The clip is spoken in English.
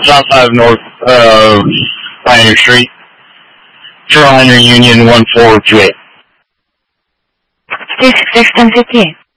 South 5 North Pioneer Street. Carolina Union 1428. Station 1058.